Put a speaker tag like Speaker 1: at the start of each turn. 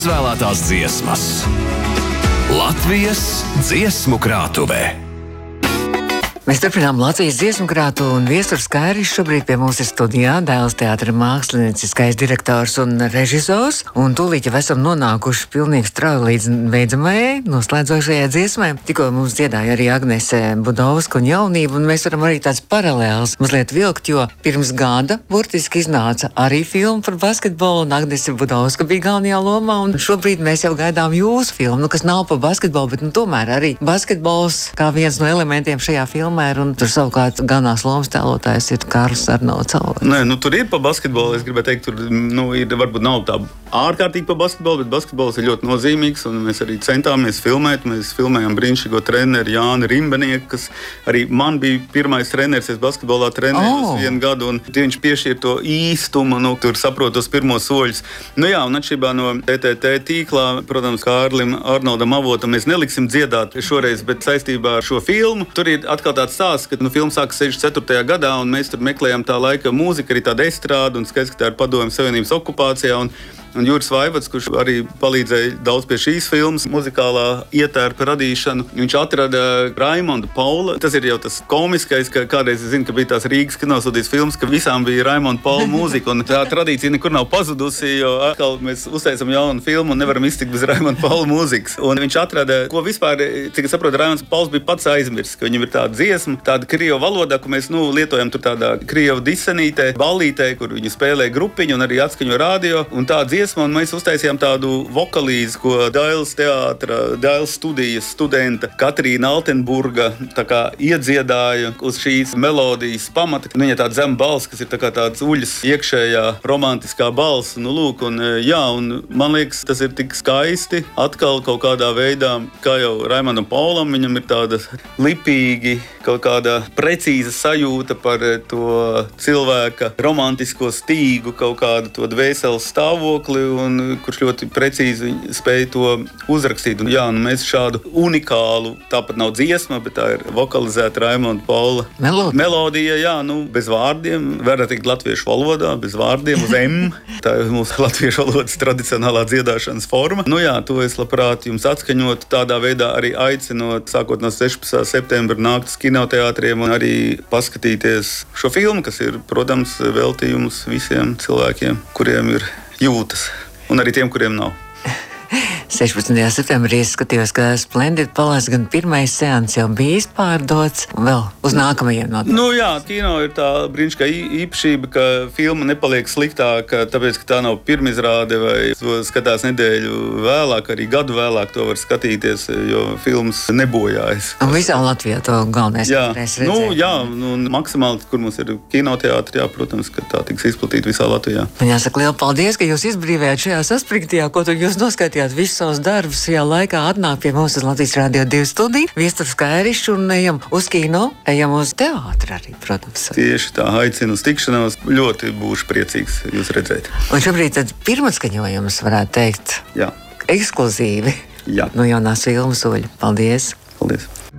Speaker 1: Izvēlētās dziesmas Latvijas dziesmu krātuvē.
Speaker 2: Mēs turpinām Latvijas dziesmu krātu, un Viesturs Kairis šobrīd pie mums ir studijā, Dēls teātra mākslinieckais direktors un režisors, un tūlīt jau esam nonākuši pilnīgi strauji līdz beidzamajai, noslēdzošajai dziesmai. Tikko mums dziedāja arī Agnese Budovska un Jaunība, un mēs varam arī tāds paralēls mazliet vilkt, jo pirms gada burtiski iznāca arī filma par basketbolu, un Agnese Budovska bija galvenajā lomā, un šobrīd mēs jau gaidām jūsu filmu, kas nav par basketbolu, bet tomēr arī basketbols kā viens no elementiem šajā filmā. Un tur savukārt galvenās lomas tēlotājs ir Kārlis Arnolds.
Speaker 3: Nē, tur ir pa basketbolu. Es gribēju teikt, tur ir varbūt nav tā ārkārtīgi pa basketbolu, bet basketbols ir ļoti nozīmīgs. Mēs arī centāmies filmēt. Mēs filmējām brīnišķīgo treneru Jāni Rimbenieku, kas arī man bija pirmais treneris. Es basketbolā trenēju uz 1 gadu, un viņš piešķīra to īstumu, tur saprot tos pirmos soļus. Un atšķirībā no TTT tīklā, protams, Kārlim Arnoldam avotam mēs neliksim dziedāt šoreiz, bet saistībā ar šo filmu tur ir atkal tāds stāsts, ka filma sākas 64. gadā, un mēs tur meklējām tā laika mūziku, arī tāda estrāda, un skaidrs, ka tā ir Padomju Savienības okupācijā. Un Juris Vaivods, kurš arī palīdzēja daudz pie šīs filmas, muzikālā ietērpa radīšanu, viņš atrada Raimonda Paula. Tas ir jau tas komiskais, ka kādreiz es zinu, ka bija tās Rīgas kinostudijas filmas, ka visām bija Raimonda Paula mūzika, un tā tradīcija nekur nav pazudusi, jo atkal mēs uztaisam jaunu filmu un nevaram iztikt bez Raimonda Paula mūzikas. Un viņš atrada, ko vispār, cik es saprotu, Raimonds Pauls bija pats aizmirsis, ka viņam ir tāda dziesma, tāda krievu valodā, ko mēs lietojam tur tādā krievu disenītē, ballītē, kur viņi spēlē grupiņu un arī atskaņo radio, un tā dziesma, un mēs uztaisījām tādu vokalīzi, ko Dēls teātra, Dēls studijas studenta Katrīna Altenburga tā kā iedziedāja uz šīs melodijas pamata. Viņa tāda zema balss, kas ir tā kā tāds uļas iekšējā romantiskā balss. Un man liekas, tas ir tik skaisti. Atkal kaut kādā veidā, kā jau Raimondam Paulam, viņam ir tāda lipīgi, kaut kāda precīza sajūta par to cilvēka romantisko stīgu, kaut kādu to dvēseles stāvokli, un kurš ļoti precīzi spēja to uzrakstīt. Mēs šādu unikālu, tāpat nav dziesma, bet tā ir vokalizēta Raimonda Paula melodija, bez vārdiem, varētu teikt latviešu valodā, bez vārdiem, uz M. Tā ir mūsu latviešu valodas tradicionālā dziedāšanas forma. To es labprāt jums atskaņot, tādā veidā arī aicinot, sākot no 16. septembra nākt uz kinoteātriem un arī paskatīties šo filmu, kas ir, protams, veltījums visiem cilvēkiem, kuriem ir jūtas, un arī tiem, kuriem nav.
Speaker 2: 16. septembrī es skatījos, ka Splendid Palace gan pirmais seans jau bija izpārdots, un vēl uz nākamajiem notiek.
Speaker 3: Kino ir tā brīnišķīgā īpašība, ka filma nepaliek sliktāka, tāpēc, ka tā nav pirmizrāde vai to skatās nedēļu vēlāk, arī gadu vēlāk to var skatīties, jo filmas nebojājas.
Speaker 2: Un visā Latvijā to galvenais varēs redzēt.
Speaker 3: Maksimāli, kur mums ir kinoteātri, protams, ka tā tiks izplatīta visā Latvijā.
Speaker 2: Man jāsaka liela paldies, ka jūs izbrīvējāt šajā saspringtajā, ko tur jūs noskaitījāt visus savus darbus. Šajā laikā atnāk pie mums uz Latvijas Radio 2 studiju Viesturs Kairis, un ejam uz kino, ejam uz teātri arī, protams.
Speaker 3: Tieši tā, aicinu uz tikšanos. Ļoti būšu priecīgs jūs redzēt.
Speaker 2: Un šobrīd tad pirmatskaņojums, varētu teikt,
Speaker 3: Jā.
Speaker 2: ekskluzīvi.
Speaker 3: Jā.
Speaker 2: No jaunās filmas Soļi. Paldies!
Speaker 3: Paldies!